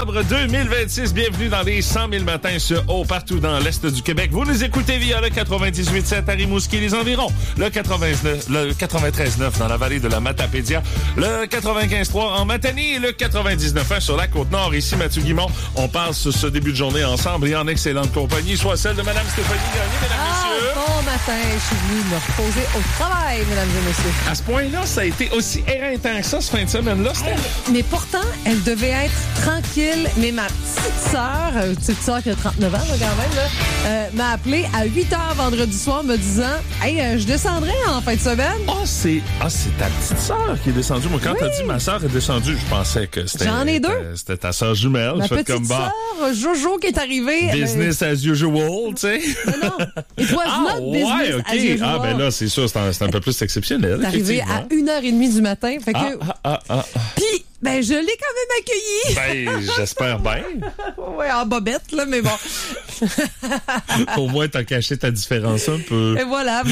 Octobre 2026, bienvenue dans les 100 000 matins sur Haut, partout dans l'Est du Québec. Vous nous écoutez via le 98.7 à Rimouski, les environs, le 93.9 dans la vallée de la Matapédia, le 95.3 en Matanie et le 99.1 sur la Côte-Nord. Ici Mathieu Guimond, on passe ce début de journée ensemble et en excellente compagnie, soit celle de Mme Stéphanie Gagné, mesdames, messieurs. Bon matin, je suis venue me reposer au travail, mesdames et messieurs. À ce point-là, ça a été aussi éreintant que ça, ce fin de semaine-là. Mais pourtant, elle devait être tranquille. Mais ma petite sœur qui a 39 ans là, quand même, là, m'a appelé à 8h vendredi soir me disant « Hey, je descendrai en fin de semaine. » C'est ta petite sœur qui est descendue. Moi, quand t'as dit ma sœur est descendue, je pensais que c'était... J'en ai deux. C'était ta sœur jumelle. Ma petite sœur, Jojo, qui est arrivée. Business as usual, tu sais. Non, it was not business as usual. Ah, ben là, c'est sûr, c'est un peu plus exceptionnel. C'est arrivé à 1h30 du matin. Fait que... Puis, ben, je l'ai quand même accueilli. Ben, j'espère bien. Oui, en bobette, là, mais bon. Au moins, t'as caché ta différence un peu. Et voilà.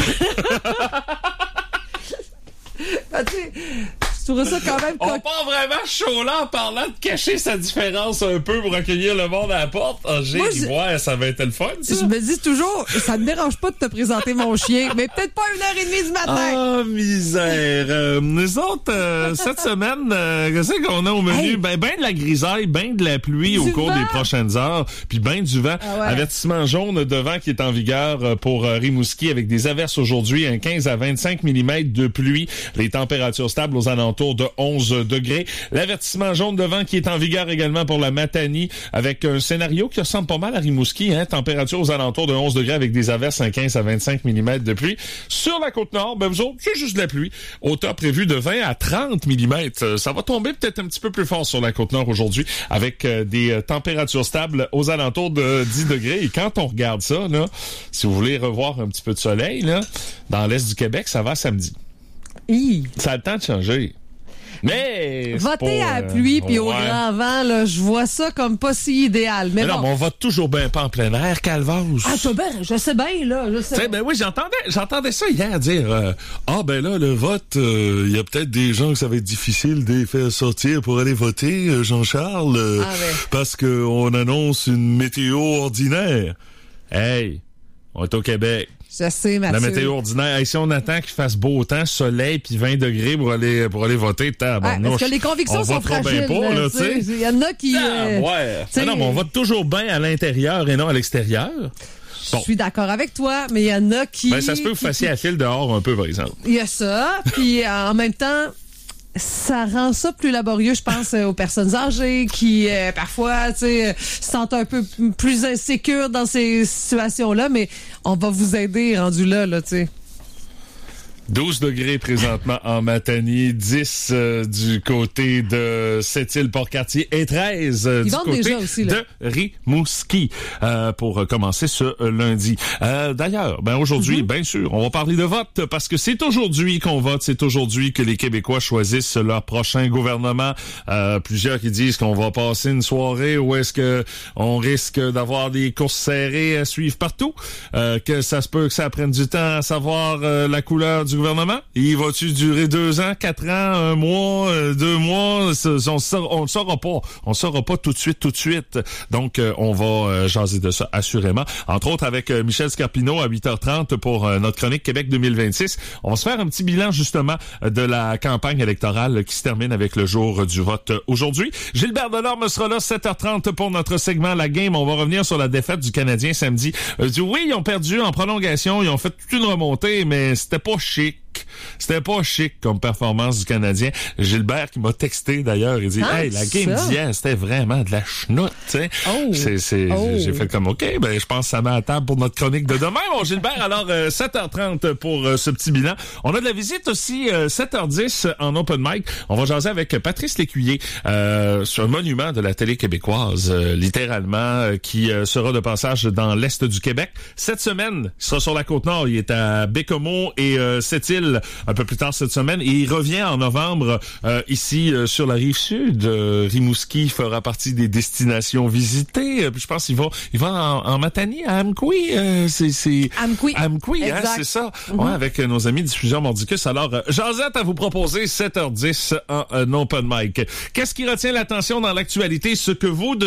Ben, tu sais, je trouve ça quand même... On part vraiment chaud là en parlant de cacher sa différence un peu pour accueillir le monde à la porte. Ça va être le fun, ça. Je me dis toujours, ça me dérange pas de te présenter mon chien, mais peut-être pas 1h30 du matin. Ah, misère. Nous autres, cette semaine, qu'est-ce qu'on a au menu? Hey. Ben de la grisaille, ben de la pluie au cours des prochaines heures, puis ben du vent. Ah ouais. Avertissement jaune de vent qui est en vigueur pour Rimouski avec des averses aujourd'hui, 15 à 25 mm de pluie. Les températures stables aux alentours de 11 degrés. L'avertissement jaune de vent qui est en vigueur également pour la Matanie avec un scénario qui ressemble pas mal à Rimouski, température aux alentours de 11 degrés avec des averses 15 à 25 mm de pluie. Sur la Côte-Nord, ben vous autres, c'est juste de la pluie. Hauteur prévue de 20 à 30 mm. Ça va tomber peut-être un petit peu plus fort sur la Côte-Nord aujourd'hui avec des températures stables aux alentours de 10 degrés. Et quand on regarde ça, là, si vous voulez revoir un petit peu de soleil, là, dans l'Est du Québec, ça va samedi. Ça a le temps de changer. Mais voter à la pluie puis au grand vent, là, je vois ça comme pas si idéal. Mais bon. Non, mais on vote toujours bien pas en plein air, Calvas. Ah, toi ben, je sais bien, là. Ben oui, j'entendais ça hier dire ben là, le vote, il y a peut-être des gens que ça va être difficile de les faire sortir pour aller voter, Jean-Charles, parce qu'on annonce une météo ordinaire. Hey, on est au Québec. Je sais, Mathieu. La météo ordinaire. Si on attend qu'il fasse beau temps, soleil puis 20 degrés pour aller voter, parce que les convictions sont fragiles. Il y en a qui... non, mais on vote toujours bien à l'intérieur et non à l'extérieur. Je suis d'accord avec toi, mais il y en a qui... Ben, ça se peut que vous fassiez la file dehors un peu, par exemple. Il y a ça, puis en même temps... Ça rend ça plus laborieux, je pense, aux personnes âgées qui, parfois, se sentent un peu plus insécures dans ces situations-là, mais on va vous aider rendu là, tu sais. 12 degrés présentement en Matanie, 10 du côté de Sept-Îles-Port-Cartier et 13 du côté aussi, de Rimouski pour commencer ce lundi. D'ailleurs, aujourd'hui, bien sûr, on va parler de vote parce que c'est aujourd'hui qu'on vote, c'est aujourd'hui que les Québécois choisissent leur prochain gouvernement. Plusieurs qui disent qu'on va passer une soirée où est-ce que on risque d'avoir des courses serrées à suivre partout, que ça se peut que ça prenne du temps à savoir la couleur du gouvernement. Il va-tu durer 2 ans, 4 ans, 1 mois, 2 mois? On ne saura pas. On ne saura pas tout de suite. Donc, on va jaser de ça, assurément. Entre autres, avec Michel Scarpino à 8h30 pour notre chronique Québec 2026. On va se faire un petit bilan, justement, de la campagne électorale qui se termine avec le jour du vote aujourd'hui. Gilbert Delorme sera là 7h30 pour notre segment La Game. On va revenir sur la défaite du Canadien samedi. Oui, ils ont perdu en prolongation. Ils ont fait toute une remontée, mais c'était pas chic. C'était pas chic comme performance du Canadien. Gilbert qui m'a texté d'ailleurs, il dit hey, la game d'hier, c'était vraiment de la chenoute, tu sais. J'ai fait comme OK, je pense que ça met à table pour notre chronique de demain. Bon Gilbert, alors 7h30 pour ce petit bilan. On a de la visite aussi 7h10 en open mic. On va jaser avec Patrice Lécuyer sur un monument de la télé québécoise, littéralement, qui sera de passage dans l'Est du Québec. Cette semaine, il sera sur la Côte-Nord, il est à Bécomo et Sept-Îles un peu plus tard cette semaine et il revient en novembre ici sur la rive sud. Rimouski fera partie des destinations visitées. Je pense qu'il va en Matanie à Amqui. C'est Amqui, c'est ça. Ouais, avec nos amis Diffusion Mordicus. Alors, Josette à vous proposer 7h10 en open mic. Qu'est-ce qui retient l'attention dans l'actualité? Ce que vous